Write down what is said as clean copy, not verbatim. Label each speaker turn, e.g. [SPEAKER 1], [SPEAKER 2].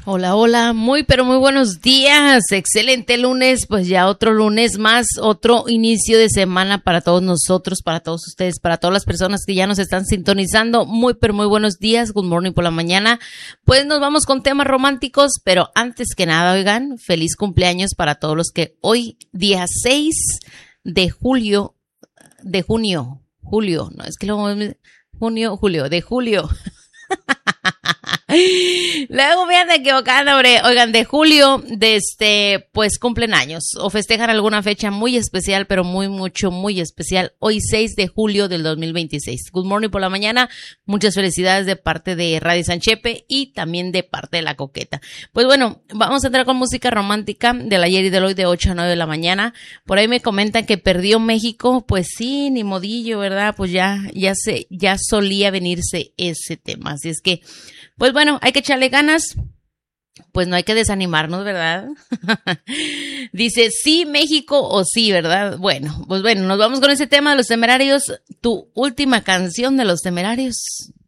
[SPEAKER 1] Hola, hola, muy pero muy buenos días, excelente lunes, pues ya otro lunes más, otro inicio de semana para todos nosotros, para todos ustedes, para todas las personas que ya nos están sintonizando, muy pero muy buenos días, good morning por la mañana, pues nos vamos con temas románticos, pero antes que nada, oigan, feliz cumpleaños para todos los que hoy, día 6 de julio, de julio, no, es que luego, de julio. Luego me ando equivocando, hombre. Oigan, de julio, pues cumplen años o festejan alguna fecha muy especial, pero muy especial. Hoy 6 de julio del 2026. Good morning por la mañana. Muchas felicidades de parte de Radio Sanchepe y también de parte de La Coqueta. Pues bueno, vamos a entrar con música romántica del ayer y del hoy de 8 a 9 de la mañana. Por ahí me comentan que perdió México. Pues sí, ni modillo, ¿verdad? Pues ya solía venirse ese tema. Así es que, pues bueno, hay que echarle ganas, pues no hay que desanimarnos, ¿verdad? Dice, sí, México o sí, ¿verdad? Bueno, pues bueno, nos vamos con ese tema de Los Temerarios, tu última canción de Los Temerarios.